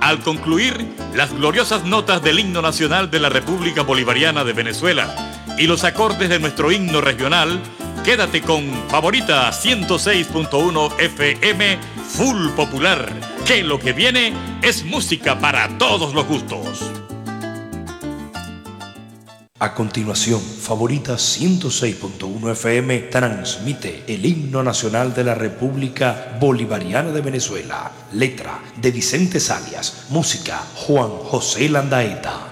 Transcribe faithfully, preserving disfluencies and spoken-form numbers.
Al concluir las gloriosas notas del himno nacional de la República Bolivariana de Venezuela y los acordes de nuestro himno regional, quédate con Favorita ciento seis punto uno F M Full Popular, que lo que viene es música para todos los gustos. A continuación, Favorita ciento seis punto uno F M transmite el himno nacional de la República Bolivariana de Venezuela. Letra de Vicente Salias. Música Juan José Landaeta.